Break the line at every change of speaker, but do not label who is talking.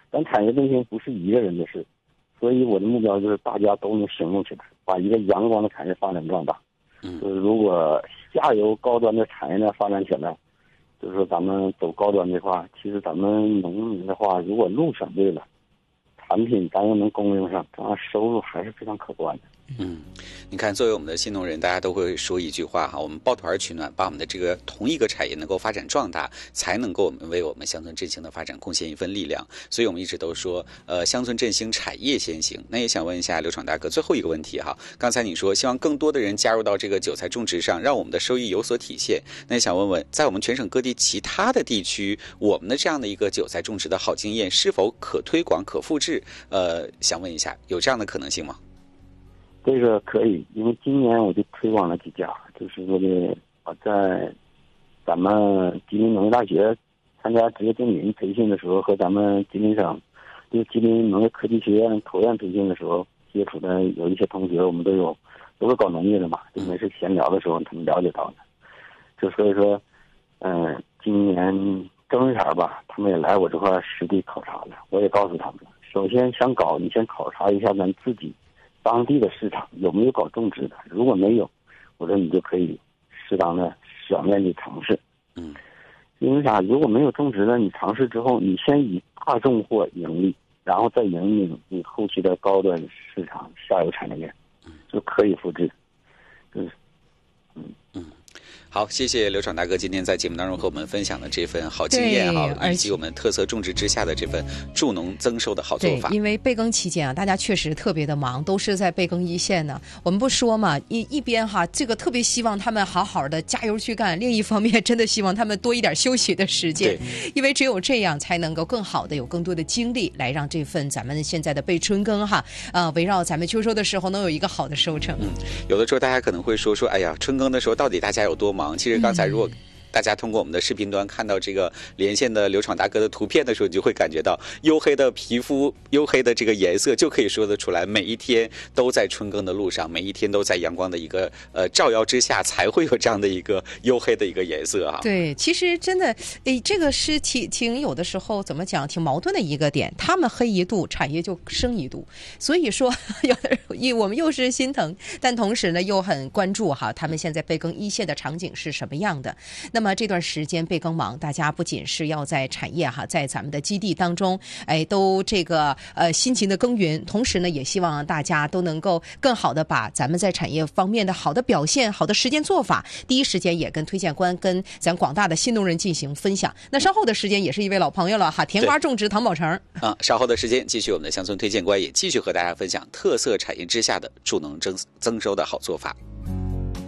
但产业振兴不是一个人的事，所以我的目标就是大家都能行动起来，把一个阳光的产业发展壮大。就是如果下游高端的产业呢发展起来，就是说咱们走高端的话，其实咱们农民的话，如果路选对了，产品咱又能供应上，这样收入还是非常可观的。
你看，作为我们的新农人，大家都会说一句话哈，我们抱团取暖，把我们的这个同一个产业能够发展壮大，才能够为我们乡村振兴的发展贡献一份力量。所以我们一直都说，乡村振兴，产业先行。那也想问一下刘闯大哥，最后一个问题哈，刚才你说希望更多的人加入到这个韭菜种植上，让我们的收益有所体现。那也想问问，在我们全省各地其他的地区，我们的这样的一个韭菜种植的好经验是否可推广、可复制？想问一下，有这样的可能性吗？
这个可以，因为今年我就推广了几家，就是说的我在咱们吉林农业大学参加职业经理人培训的时候，和咱们吉林省就吉林农业科技学院投院培训的时候接触的有一些同学，我们都是搞农业的嘛，就没事闲聊的时候他们了解到的，就所以说，今年正月吧，他们也来我这块实地考察了，我也告诉他们了，首先想搞，你先考察一下咱自己当地的市场有没有搞种植的，如果没有，我说你就可以适当的小面积尝试。因为啥？如果没有种植的，你尝试之后，你先以大众货盈利，然后再引领你后期的高端市场下游产业链，就可以复制。
好，谢谢刘闯大哥今天在节目当中和我们分享的这份好经验哈，以及我们特色种植之下的这份助农增收的好做法。
对，因为备耕期间啊，大家确实特别的忙，都是在备耕一线呢。我们不说嘛，一边哈，这个特别希望他们好好的加油去干，另一方面真的希望他们多一点休息的时间，因为只有这样才能够更好的有更多的精力来让这份咱们现在的备春耕哈，围绕咱们秋收的时候能有一个好的收成。
有的时候大家可能会说，哎呀，春耕的时候到底大家有多忙？其实刚才如果大家通过我们的视频端看到这个连线的刘闯大哥的图片的时候，你就会感觉到黝黑的皮肤、黝黑的这个颜色，就可以说得出来，每一天都在春耕的路上，每一天都在阳光的一个照耀之下，才会有这样的一个黝黑的一个颜色啊。对，
其实真的，这个是挺有的时候怎么讲，挺矛盾的一个点。他们黑一度，产业就升一度，所以说有的我们又是心疼，但同时呢又很关注哈，他们现在备耕一线的场景是什么样的。那么这段时间备耕忙，大家不仅是要在产业哈，在咱们的基地当中，都这个辛勤的耕耘，同时呢，也希望大家都能够更好的把咱们在产业方面的好的表现、好的实践做法，第一时间也跟推荐官、跟咱广大的新农人进行分享。那稍后的时间也是一位老朋友了哈，甜瓜种植唐宝成
稍后的时间继续我们的乡村推荐官也继续和大家分享特色产业之下的助农增收的好做法。